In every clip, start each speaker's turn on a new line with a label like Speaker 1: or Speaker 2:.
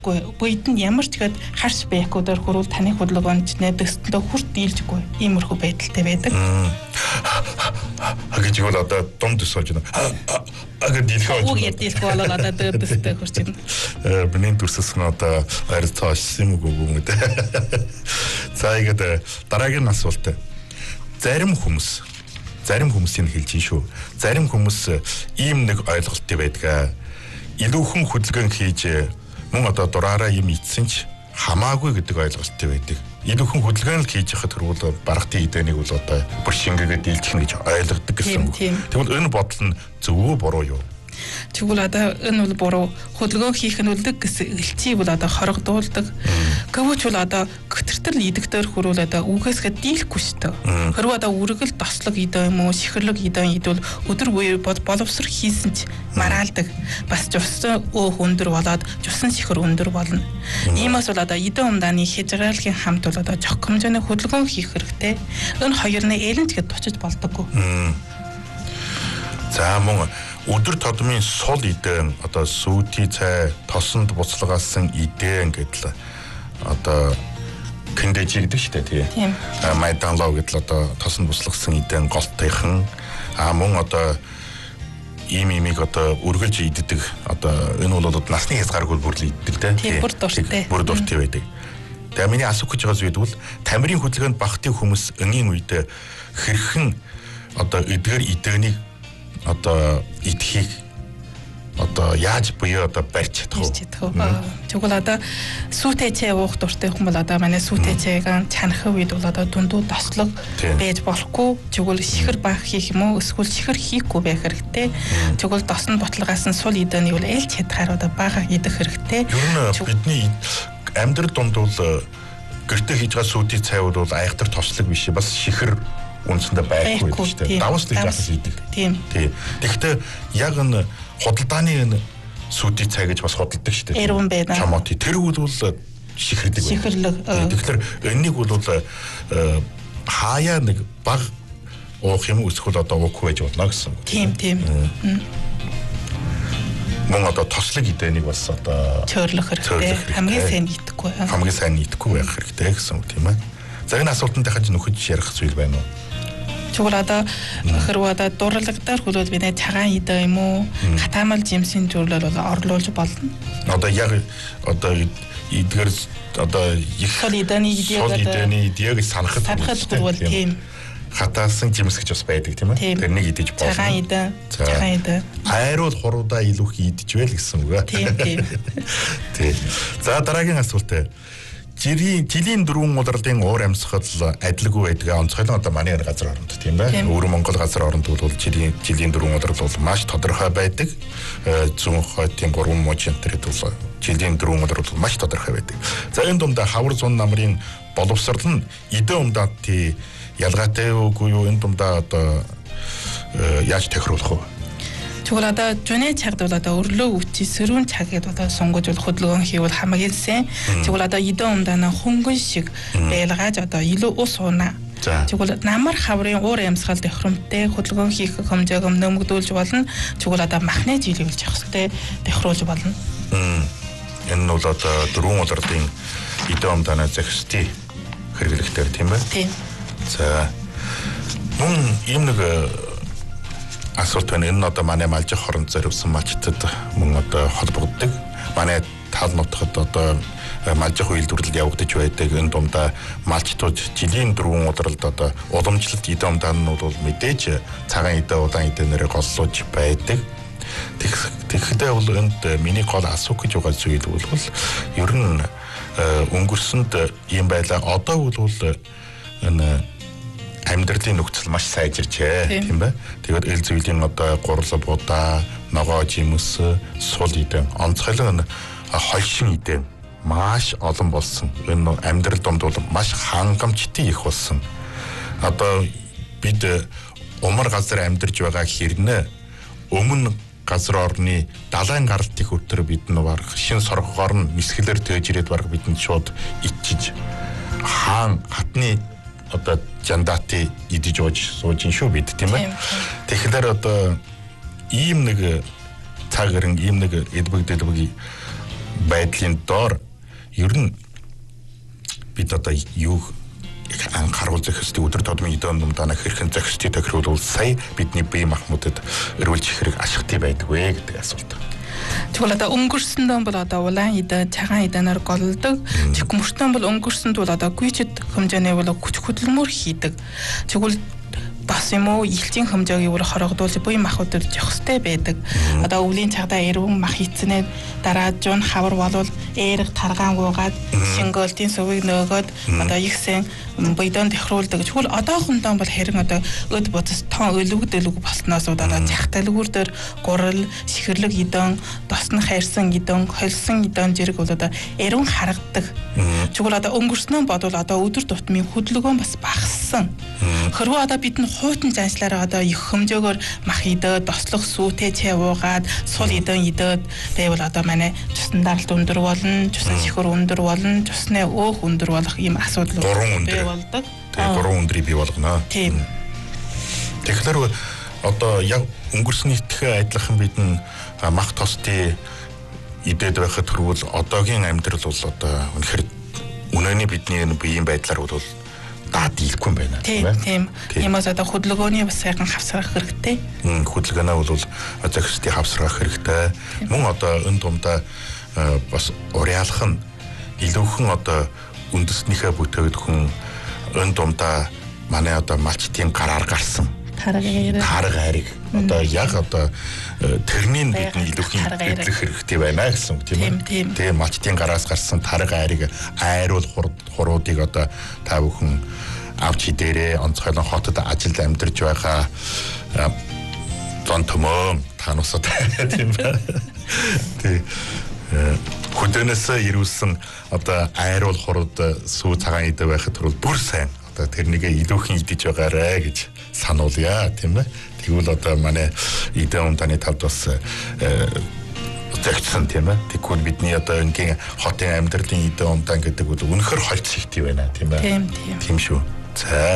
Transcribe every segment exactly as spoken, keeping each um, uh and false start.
Speaker 1: Бүгд нь ямар ч гэхэд харш байхгүйгээр хөрвөл таны хөдөлгөөнд найдагсдаа хүрт дийлжгүй иймэрхүү байдалтай байдаг.
Speaker 2: Хагиж бол одоо дунд төсөж байна. Ага дийлхөө.
Speaker 1: Үг дийлхөө болоод одоо дөрөвдөстэй хүрч байна.
Speaker 2: Э миний дүрсэс нь одоо ойрцоос юм уу юм үү. За ихэд дараагийн асуулт. Зарим хүмүүс зарим хүмүүсийн хэлж шүү. Зарим хүмүүс ийм нэг ойлголттой байдаг. Илүүхэн хөдөлгөөн хийж мөн одоо дураараа юм ицсэн ч хамаагүй гэдэг ойлголттой байдаг. Илүүхэн хөдөлгөөн л хийж яхад хэрвэл баргатын идэнийг бол одоо бүр шингээгээд дийлчих гэж ойлгодог гэсэн үг. Тэгвэл энэ бодол нь зөв үү буруу юу?
Speaker 1: Тэгвэл одоо энэ бол буруу. Хөдөлгөөн хийх нь үлдэг гэсэн элчийг бол одоо хорогдуулдаг. Гэвч бол одоо гүтэртэл идэгтэр хөрвөл одоо үгээсгээ дийлэхгүй шүү дээ. Хэрвээ одоо үргэл тослог идэ юм уу, сихэрлэг идэ идвэл өдөр буюу боловсрох хийсэн ч мараалдаг. Бас жусан өөх өндөр болоод жусан сихэр өндөр болно. Иймээс бол одоо идэ умдааны хязгаарлалын хамт бол одоо жох хэмжээний хөдөлгөөн хийх хэрэгтэй. Энэ хоёрны ээлэнчгээд тучиж болдоггүй.
Speaker 2: За мөн өдөр тодмын сул идэн одоо сүйти цай тосонд буцалгаалсан идэн гэдэл одоо киндэжи гэдэг шүү дээ тийм. Майданлоо гэдэл одоо тосонд буцалгасан идэн голтойхон а мөн одоо ийм имийг одоо үргэлж иддэг одоо энэ бол насны хязгааргүй бүр л иддэг
Speaker 1: тийм. Бүр дуртай.
Speaker 2: Бүр дуртай байдаг. Тэгээ миний асуух гэж байгаа зүйл бол тамирын хөдөлгөөнд багтын хүмүүс өнгийн үед хэрхэн одоо эдгээр идэнийг одоо идэхийг одоо яаж буюу одоо барьж чадах
Speaker 1: вэ? Тэгвэл одоо сүйтэй чай уух дуртай хүн бол одоо манай сүйтэй чайг чанахын үед бол одоо дундуу тослог байж болохгүй. Тэгвэл шихэр баах хийх юм уу? Эсвэл шихэр хийхгүй байх хэрэгтэй. Тэгвэл досон ботлогоос нь сул идэнийг бол ээлж чадхаар одоо бага идэх хэрэгтэй.
Speaker 2: Ер нь бидний амьдрал дунд бол гэртээ хийж байгаа сүйтэй цай бол айхтар тослог биш бас шихэр үнэндээ байхгүй шүү дээ. Давс л жаас идэг.
Speaker 1: Тийм.
Speaker 2: Тий. Тэгэхдээ яг энэ худалдааны энэ сүйти цай гэж бас худалдаг шүү дээ.
Speaker 1: Эрвэн байна.
Speaker 2: Чамоти тэр бол шихэрдэг.
Speaker 1: Шихэрлэг.
Speaker 2: Тэгэхээр энэнийг бол хаяа нэг баг уух юм эсвэл одоо уухгүй байж болно гэсэн.
Speaker 1: Тийм, тийм.
Speaker 2: Мөн одоо тослог идэнийг бас одоо
Speaker 1: цөөрлөх хэрэгтэй. Хамгийн сайн идэхгүй.
Speaker 2: Хамгийн сайн идэхгүй байх хэрэгтэй гэсэн үг тийм ээ. За энэ асуултанд хаж нөхөж ярих зүйл байна уу?
Speaker 1: Тэгвэл одоо хэрвээ одоо дурлагдаар хөлөөд би нэ цагаан идэ юм уу? Хатаамал жимсийн зөвлөл бол орлуулж болно.
Speaker 2: Одоо яг одоо эдгээр одоо их
Speaker 1: сол идэний идег
Speaker 2: одоо сол идэний идег санахад
Speaker 1: санахад бол тийм
Speaker 2: хатаасан жимс гэж бас байдаг тийм ээ. Тэрнийг идэж болно.
Speaker 1: Цагаан идэ, цагаан идэ.
Speaker 2: Хайруул хуруудаа илүү идэж байл гэсэн үг.
Speaker 1: Тийм тийм.
Speaker 2: Тийм. За дараагийн асуулт. Жирийн жилийн дөрвөн удирдлагын уур амьсгал адилгүй байдаг. Онцгойлон одоо манай газар оронд тийм ээ. Өвөр Монгол газар оронд бол жилийн жилийн дөрвөн удирдлага бол маш тодорхой байдаг. Зүүн хотын гурван мужийн төрөд бол жилийн дөрвөн удирдлага маш тодорхой байдаг. За энэ дундаа хавар зун намрын боловсрол нь идэ умдаатын ялгаатай үгүй юу? Энэ дундаа одоо яаж тохируулах вэ?
Speaker 1: Тэгвэл одоо жүний цагт бол одоо өрлөө үчи сэрүүн цаг гэдээ одоо сунгаж бол хөдөлгөөн хийвэл хамгийн сайн. Тэгвэл одоо идэ умдаана хөнгөн шиг байлгааж одоо илүү ус уунаа. Тэгвэл намар хаврын уур амьсгал тохиромжтой хөдөлгөөн хийх хэмжээг нэмэгдүүлж болно. Тэгвэл одоо махны жилийг явах хэрэгтэй тохируулж болно.
Speaker 2: Энэ нь бол одоо дөрвөн удирдлагын идэ умдаана зохистой хэрэглэхтэй тийм ээ.
Speaker 1: Тийм.
Speaker 2: За мөн ийм нэг асуулт байна. Энэ нь одоо манай малжих хоронд зориулсан малчтад мөн одоо холбогддог. Манай тал нутгад одоо малжих үйлдвэрлэл явагдаж байдаг. Энэ дундаа малчтууд жилийн дөрвөн удирдалд одоо уламжлалт идэ умдаанууд бол мэдээж цагаан идэ удаан идэнээр голлож байдаг. Тэгэхдээ бол энд миний гол асуух гэж байгаа зүйл бол ер нь өнгөрсөнд юм байлаа. Одоо бол энэ амьдралын нөхцөл маш сайжирчээ тийм бэ. Тэгээд эл зүйлийн одоо гурал будаа, ногоо жимс, сул идэ, онцгойлон хольшин идэ маш олон болсон. Энэ амьдрал донд бол маш хангамжтай их болсон. Одоо бид умар газар амьдарч байгаа хэрнээ өмнө газар орны далайн гаралтын хөтөр бид нь баг шин соргогоор нь нисгэлэр тээж ирээд баг бидэнд шууд ичиж хаан хатны одоо жандати идэж ууж сууж ин шүү бид тийм ээ. Тэгэхээр одоо ийм нэг цаг гэрэн ийм нэг эдбэг дэлбэг байдлын доор ер нь бид одоо юу анхааруул зохистой өдөр тутмын эдэн нумдаана хэрхэн зохистой тохируулбал сая бидний бие махбодод өрүүлж хэрэг ашигтай байдгүй гэдэг асуулт.
Speaker 1: Тэгвэл одоо өнгөрсөн дан бол одоо улаан эдэн, цагаан эдэнээр голдог. Чигмөртөн бол өнгөрсөнд бол одоо гүйчэд хэмжээний бол хүч хөдөлмөр хийдэг. Тэгвэл бас юм уу илчийн хэмжээг юу хорогдуулж буй махбод өржих хөстэй байдаг. Одоо өвлийн цагдаа эрүүн мах хийцнээ дараа жун хавар болвол эерэг таргаангуугаад шингөлтийн сувыг нөгөөд одоо ихсэн буйдан тохируулдаг. Тэгвэл одоохондоо бол харин одоо өд бодос тон өлөгдөлөг болсноос одоо захталгүүр дээр гурал, шихэрлэг эдэн, досн хайрсан эдэн, холсон эдэн зэрэг бол одоо эрүүн харагддаг. Тэгвэл одоо өнгөрснөө бодвол одоо өдөр тутмын хөдөлгөөн бас багассан. Хэрвээ одоо бид хуутан заншлаараа одоо их хэмжээгөөр мах идээд дослох сүүтэй чай уугаад сул идэн идээд байвал одоо манай цусны даралт өндөр болно, цусны шихэр өндөр болно, цусны өөх өндөр болох ийм асуудал
Speaker 2: бий
Speaker 1: болдог.
Speaker 2: Тэгээ гурван өндрийг бий болгоно.
Speaker 1: Тийм.
Speaker 2: Тэгэхээр одоо яг өнгөрснийхтэй адилхан бидэн мах тостой идээд байхад хүрвэл одоогийн амьдрал бол одоо үнэхээр үнэний бидний биеийн байдлаар бол даад дийлэхгүй юм байна
Speaker 1: тийм ээ. Тийм. Ямаас одоо хөдөлгөөний бас сайхан хавсрах хэрэгтэй.
Speaker 2: Мм хөдөлгөөнөө бол зохистой хавсрах хэрэгтэй. Мөн одоо энэ дундаа бас уриалах нь илүүхэн одоо үндэснийхээ бүтээгдэхүүн энэ дундаа манай одоо малчтын гараар гарсан тарга хайрыг одоо яг одоо тэрний бидний илүүхийн эвлэх хэрэгтэй байна гэсэн үг тийм ээ. Тэгээ малчтын гараас гарсан тарга хайрыг айруул хуруудыг одоо та бүхэн авч идээрээ онцгойлон хотод ажил амьдарч байгаа зон төмөө танусад тийм ээ. Тэг хөдөөнөөс ирүүлсэн одоо айруул хурууд сүү цагаан идэ байхад түрүүл бүр сайн одоо тэрнийгээ илүүхэн идэж байгаарэ гэж сануулъя тийм ээ. Тэгвэл одоо манай идэ унтаны тавд бас зэгцсэн тийм ээ. Тэгвэл бидний одоо ингийн хотын амьдралын идэ унтан гэдэг бол үнэхэр хольц ихтэй байна тийм ээ.
Speaker 1: Тийм тийм.
Speaker 2: Тийм шүү. За.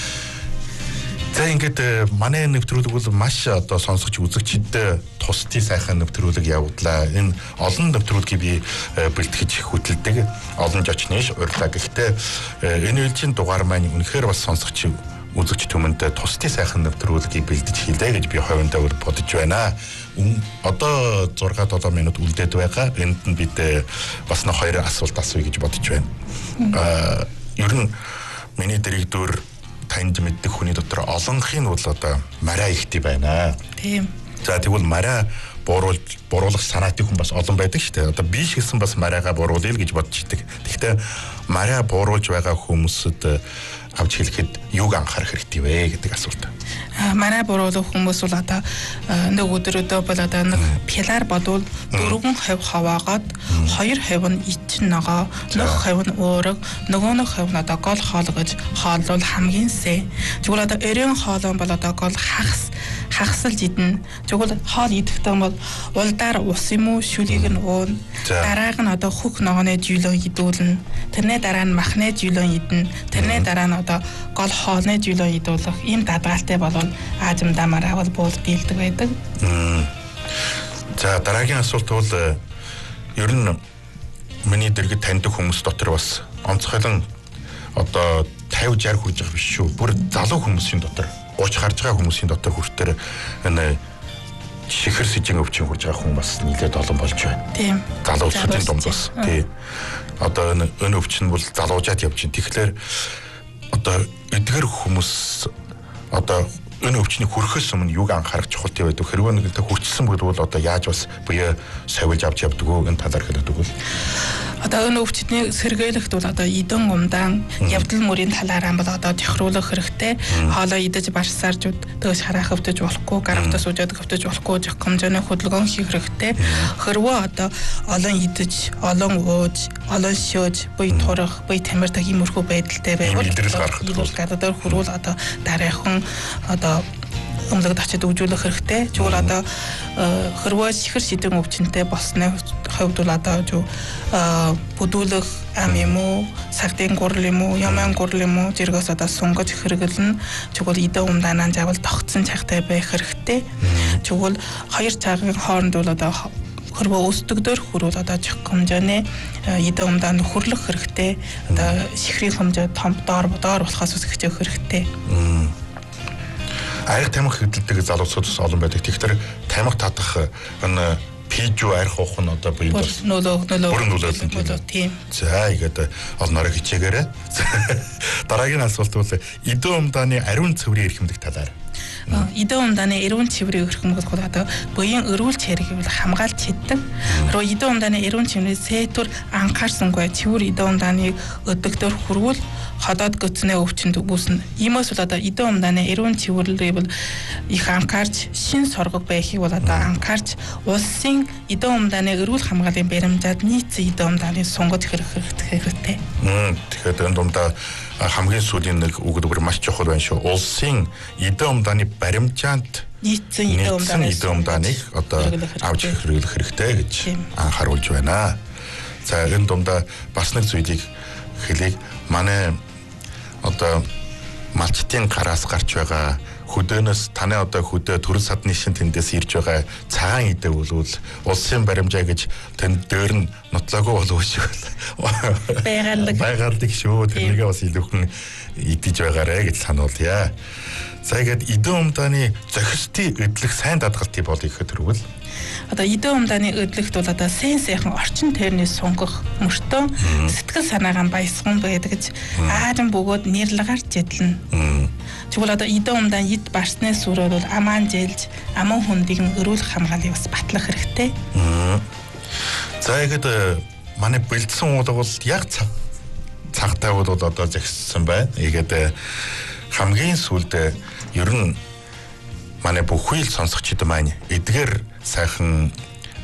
Speaker 2: За ингээд манай нэвтрүүлэг бол маш одоо сонсогч үзэгчдэд тусдын сайхан нэвтрүүлэг явууллаа. Энэ олон нэвтрүүлгийг би бэлтгэж хөтэлдэг. Олон жочныш урьлаа. Гэхдээ энэ үеийн дугаар маань үнэхээр бас сонсогч үзэгч түмэнд тусдын сайхан нэвтрүүлгийг бэлдэж хийлээ гэж би хувьдаа бодож байна. Одоо зурга долоо минут үлдээд байгаа. Энд нь бид бас нэг хоёр асуулт асууя гэж бодож байна. Аа ер нь миний дэрэгдүр танд мэддэг хүний дотор олонхын бол одоо мараа ихтэй байна.
Speaker 1: Тийм.
Speaker 2: За тэгвэл мараа бууруулж бууруулах санаатай хүн бас олон байдаг шүү дээ. Одоо би ч гэсэн бас мараага бууруулъя гэж бодож идэг. Гэхдээ мараа бууруулж байгаа хүмүүсд авч хэлэхэд юуг анхаарах хэрэгтэй вэ гэдэг асуулт.
Speaker 1: Мараа бууруулах хүмүүс бол одоо нэг өдрөдөө бол одоо нэг пилар бодвол дөрвөн хувь хаваагаад хоёр хувь нь ичин ногоо, нэг хувь нь уураг, нөгөө нэг хувь нь одоо гол хоол гэж хооллол хамгийн сайн. Тэгвэл одоо өрийн хоолон бол одоо гол хагас хагасалж идэнэ. Тэгвэл хоол идэхдээ бол улдаар ус юм уу шүлийг нь уун. Дарааг нь одоо хөх ногооны жийлэн идүүлнэ. Тэрний дараа нь махны жийлэн идэнэ. Тэрний дараа нь одоо гол хоолны жийлэн идүүлэх ийм дадгаалтай болвол аажимдаа мараа бол буулд дийлдэг байдаг.
Speaker 2: За дараагийн асуулт бол ер нь миний дэргэд таньдаг хүмүүс дотор бас онцгойлон одоо пятьдесят шестьдесят хүрж байгаа биш шүү. Бүр залуу хүмүүсийн дотор ууч харж байгаа хүмүүсийн дотор хүртээр энэ шихэр сэжин өвчин хүрж байгаа хүн бас нэлээд олон болж байна.
Speaker 1: Тийм.
Speaker 2: Залуучуудын дунд бас тий. Одоо энэ энэ өвчин бол залуужаад явж байна. Тэгэхээр одоо эдгээр хүмүүс одоо энэ өвчний хүрхээс өмнө юуг анхаарах чухалтай байдаг. Хэрвээ нэгэнтэ хүрчсэн бол одоо яаж бас буюу совилж авч явдаг уу энэ талаар хэлдэг бол
Speaker 1: одоо энэ өвчтний сэргээлэгт бол одоо идэн умдаан явдал мөрийн талаараа бол одоо тохируулах хэрэгтэй. Хоолоо идэж барсаарж дөөш хараа хөвдөж болохгүй, гаравтаа суужаад хөвдөж болохгүй жих хэмжээний хөдөлгөөн хийх хэрэгтэй. Хэрвээ одоо олон идэж, олон ууж, олон шөөж, буй турах, буй тамиртаг иймэрхүү байдалтай байвал илүүл гадаад хөрвөл одоо дараахан одоо өмлөгд очиж өгжүүлэх хэрэгтэй. Зүгээр одоо хэрвээ шихэр шидэн өвчнөд болсны хувьд бол одоо юу бүдүүлэх ам юм уу, сагдын гурал юм уу, яман гурал юм уу зэрэгс одоо сунгаж хэрэглэн чигвэл идэ умдаанаа заавал тогтсон цагтай байх хэрэгтэй. Чигвэл хоёр цагийн хооронд бол одоо хөрвөө өсдөгдөр хүрүүл одоо жих хэмжээний эдэн умдаа нөхөрлөх хэрэгтэй. Одоо шихрийн хэмжээ том доор доор болохоос үсгэж явах хэрэгтэй.
Speaker 2: Арх тамхи хөдөлдөг залуусууд олон байдаг. Тэгэхээр тамхи татах энэ пижүү арх уух нь одоо буюу
Speaker 1: нөлөө нөлөө
Speaker 2: бүрэн нөлөөлөл
Speaker 1: тийм.
Speaker 2: За игээд олноороо хичээгээрэй. Дараагийн асуулт бол эдэн умдааны ариун цэврийн эрхэмлэх талаар.
Speaker 1: Эдэн умдааны ариун цэврийн эрхэмлэх одоо буян өрүүлж хэргийг хамгаалж чаддаг. Руу эдэн умдааны ариун цэврийн сэтүр анхаарсангүй цэвэр эдэн умдааны өдөгдөр хүрвэл ходоод гүцнээ өвчнөд үүснэ. Иймээс бол одоо эдэн умдааны ариун цэвэрлэлийг бол их анхаарч шин соргог байхыг бол одоо анхаарч улсын эдэн умдааны эрүүл хамгааллын баримжаад нийцсэн эдэн умдааны сунгаж хэрэг хэрэгтэй.
Speaker 2: Тэгэхээр энэ дундаа хамгийн сүүлийн нэг үг дүгэр маш чухал байна шүү. Улсын эдэн умдааны баримжаанд
Speaker 1: нийцсэн
Speaker 2: эдэн умдааныг одоо авч хэрэглэх хэрэгтэй гэж анхааруулж байна. За энэ дундаа бас нэг зүйлийг хэлийг манай одоо малчтын гараас гарч байгаа хөдөөнөөс таны одоо хөдөө төрөл садны шин тэндээс ирж байгаа цагаан идэ болвол улсын баримжаа гэж тэнд дээр нь нотлоогүй болов шүү.
Speaker 1: Байгаалдаг.
Speaker 2: Байгаалдаг шүү. Тэрнийгээ бас илүүхэн идэж байгаарэ гэж сануулъя. За ихэд эдэн умдааны зохистын эдлэх сайн даатгалтыг бол их төрвөл
Speaker 1: одоо эдэн умдааны өдлөгт бол одоо сайн сайхан орчин тойрны сунгах мөртөө сэтгэл санаагаа баясган байдаг гэж аажин бөгөөд нэрлагаар жидлэн. Тэгвэл одоо эдэн умдаан эд барсны сүрээр бол амаан жилж аман хүндийг өрүүлэх хамгаалыг бас батлах хэрэгтэй.
Speaker 2: За ихэд манай бэлдсэн уулга бол яг цагтаа бол одоо зэгссэн байна. Игээд хамгийн сүүлд ер нь манай бүхий л сонсогчид маань эдгээр сайхан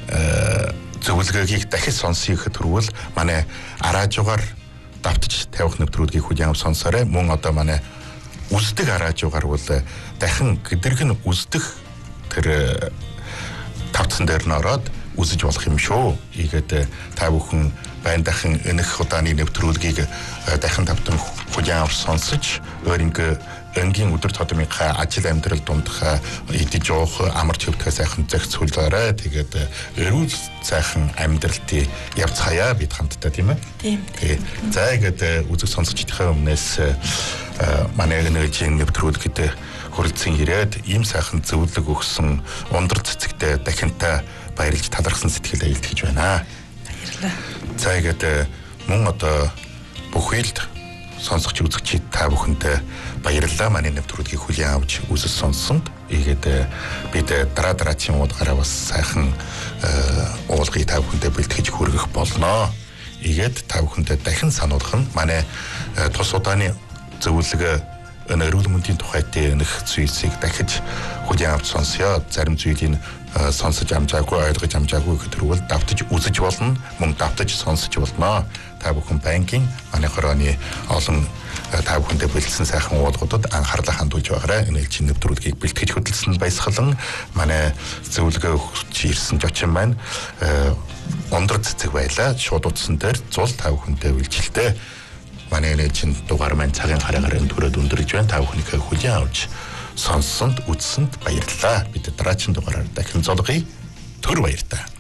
Speaker 2: зөвлөгөөгийг дахиж сонсох төрвөл манай араажуугаар давтаж тавих нэвтрүүлгийг хүлээн авч сонсоорой. Мөн одоо манай үздэг араажуугаар бол дахин гэдэрх нь үздэг тэр тавцсан дээр нь ороод үзэж болох юм шүү. Ийгээд та бүхэн байн дахин энэх удааны нэвтрүүлгийг дахин тавтан хүлээн авч сонсож өөрийнхөө энгийн өдөр тутмынхаа ажил амьдрал дундах идэж уух амар төвдгөө сайхан зохицуулаарай. Тэгээд эрүүл сайхан амьдралтыг явцгаая бид хамтдаа тийм ээ.
Speaker 1: Тийм.
Speaker 2: За ингээд үзэг сонсогчдийнхээ өмнөөс манай энергийн нэвтрүүлэгт хүрэлцэн ирээд ийм сайхан зөвлөг өгсөн ундар цэцэгтэй дахинтаа баярлж талархсан сэтгэл айлтгаж байна.
Speaker 1: Баярлалаа.
Speaker 2: За ингээд мөн одоо бүхийд сонсогч үзэгчид та бүхэнтэй баярлалаа. Манай нэвтрүүлгийг хүлээн авч үзэж сонссонд. Ийгээд бид дараа дараагийн уулгаараа бас сайхан уулгыг та бүхэнтэй бэлтгэж хүргэх болно. Ийгээд та бүхэнтэй дахин сануулгах нь манай тус удааны зөвлөгөө энэ эрүүл мэндийн тухайд нэх зүйлсийг дахиж хүлээн авч сонсё. Зарим зүйлийг сонсож амжаагүй, ойлгож амжаагүй гэдэрвэл давтаж үзэж болно, мөн давтаж сонсож болно. Та бүхэн банкин манай хорооны олон та бүхэндээ бэлдсэн сайхан уулгуудад анхаарлаа хандуулж байгаарай. Энэ элчин нэвтрүүлгийг бэлтгэж хөдөлсөн баясгалан манай зөвлөгөө өгч ирсэн жочин маань ундраг цэцэг байлаа. Шууд утсан дээр зул та бүхэндээ үйлчлэлтэй. Манай элчин дугаар маань цагийн хараагаар төрөд өндөрж байна. Та бүхнийхээ хүлээн авч сонссонд үзсэнд баярлалаа. Бид дараагийн дугаараар дахин золгоё. Түр баяртай.